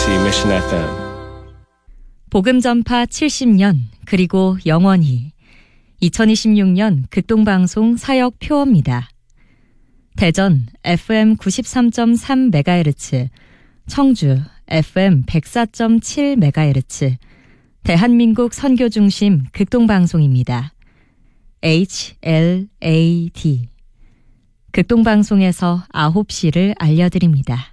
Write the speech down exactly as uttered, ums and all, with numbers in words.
케이비씨 Mission 에프엠. 복음 전파 칠십 년 그리고 영원히 이천이십육 년 극동방송 사역 표어입니다. 대전 에프엠 구십삼 점 삼 메가헤르츠, 청주 에프엠 백사 점 칠 메가헤르츠, 대한민국 선교중심 극동방송입니다. 에이치 엘 에이 디 극동방송에서 아홉 시를 알려드립니다.